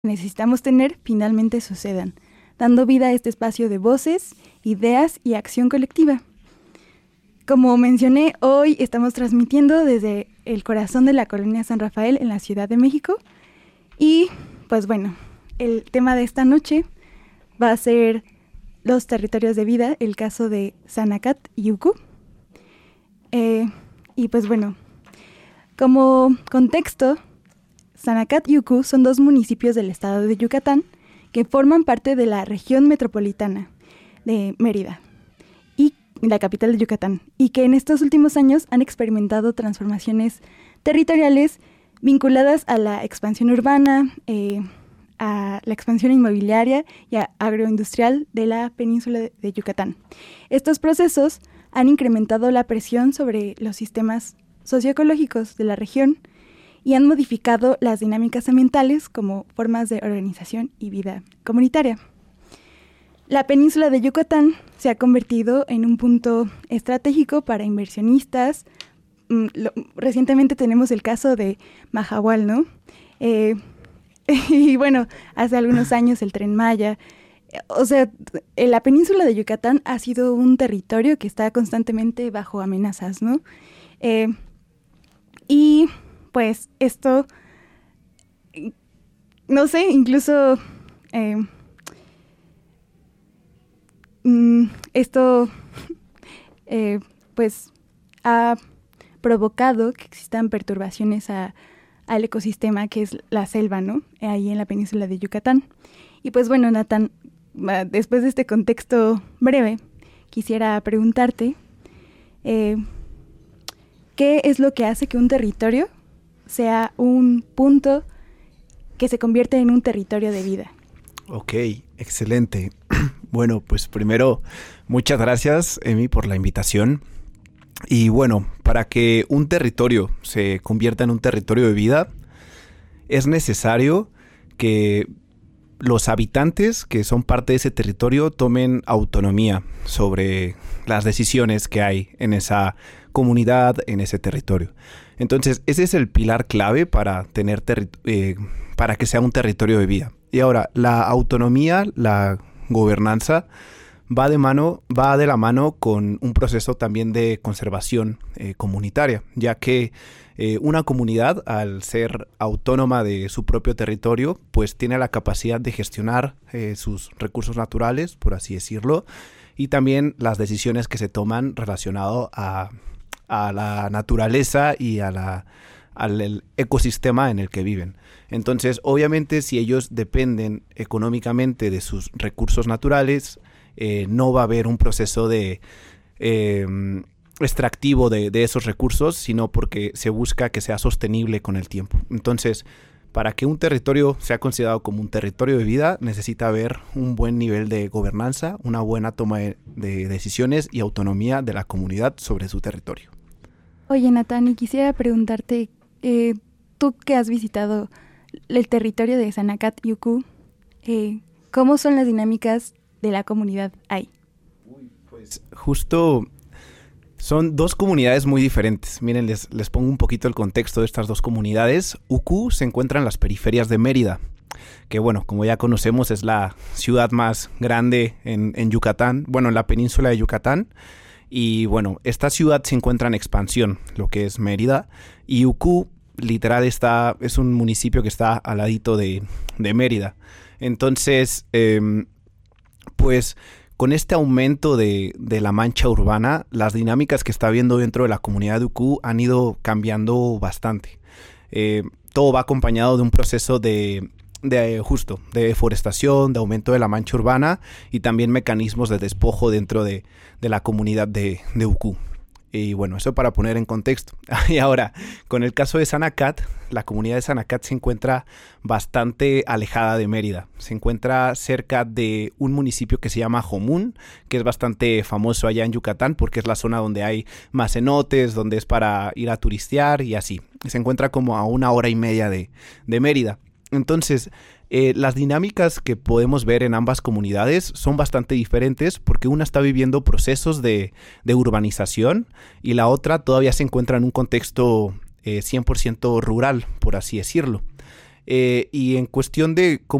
necesitamos tener finalmente sucedan, dando vida a este espacio de voces, ideas y acción colectiva. Como mencioné, hoy estamos transmitiendo desde el corazón de la colonia San Rafael en la Ciudad de México. Y pues bueno, el tema de esta noche va a ser los territorios de vida, el caso de Sanacat y Uku. Y pues bueno, como contexto, Sanacat y Uku son dos municipios del estado de Yucatán que forman parte de la región metropolitana de Mérida y la capital de Yucatán, y que en estos últimos años han experimentado transformaciones territoriales vinculadas a la expansión urbana, a la expansión inmobiliaria y agroindustrial de la península de Yucatán. Estos procesos han incrementado la presión sobre los sistemas socioecológicos de la región y han modificado las dinámicas ambientales como formas de organización y vida comunitaria. La península de Yucatán se ha convertido en un punto estratégico para inversionistas. Recientemente tenemos el caso de Mahahual, ¿no? Y bueno, hace algunos años el Tren Maya. O sea, la península de Yucatán ha sido un territorio que está constantemente bajo amenazas, ¿no? Y pues esto, no sé, incluso esto pues ha provocado que existan perturbaciones al ecosistema que es la selva, ¿no? Ahí en la península de Yucatán. Y pues bueno, Nathan, después de este contexto breve, quisiera preguntarte ¿qué es lo que hace que un territorio sea un punto que se convierte en un territorio de vida? Ok, excelente. Bueno, pues primero, muchas gracias, Emi, por la invitación. Y bueno, para que un territorio se convierta en un territorio de vida, es necesario que los habitantes que son parte de ese territorio tomen autonomía sobre las decisiones que hay en esa comunidad, en ese territorio. Entonces, ese es el pilar clave para tener para que sea un territorio de vida. Y ahora, la autonomía, la gobernanza, va de la mano con un proceso también de conservación comunitaria, ya que una comunidad, al ser autónoma de su propio territorio, pues tiene la capacidad de gestionar sus recursos naturales, por así decirlo, y también las decisiones que se toman relacionado a la naturaleza y al ecosistema en el que viven. Entonces, obviamente, si ellos dependen económicamente de sus recursos naturales, no va a haber un proceso de extractivo de esos recursos, sino porque se busca que sea sostenible con el tiempo. Entonces, para que un territorio sea considerado como un territorio de vida, necesita haber un buen nivel de gobernanza, una buena toma de decisiones y autonomía de la comunidad sobre su territorio. Oye, Nathan, y quisiera preguntarte, tú que has visitado el territorio de Sanacat y Uku, ¿cómo son las dinámicas de la comunidad ahí? Pues justo son dos comunidades muy diferentes. Miren, les pongo un poquito el contexto de estas dos comunidades. Uku se encuentra en las periferias de Mérida, que bueno, como ya conocemos, es la ciudad más grande en Yucatán, bueno, en la península de Yucatán. Y bueno, esta ciudad se encuentra en expansión, lo que es Mérida, y Uku literal es un municipio que está al ladito de Mérida. Entonces, pues con este aumento de la mancha urbana, las dinámicas que está habiendo dentro de la comunidad de Uku han ido cambiando bastante. Todo va acompañado de un proceso de deforestación, de aumento de la mancha urbana y también mecanismos de despojo dentro de la comunidad de Uku. Y bueno, eso para poner en contexto. Y ahora, con el caso de Sanacat, la comunidad de Sanacat se encuentra bastante alejada de Mérida. Se encuentra cerca de un municipio que se llama Jomún, que es bastante famoso allá en Yucatán porque es la zona donde hay más cenotes, donde es para ir a turistear y así. Se encuentra como a 1 hora y media de Mérida. Entonces, las dinámicas que podemos ver en ambas comunidades son bastante diferentes porque una está viviendo procesos de urbanización y la otra todavía se encuentra en un contexto 100% rural, por así decirlo. Y en cuestión de cómo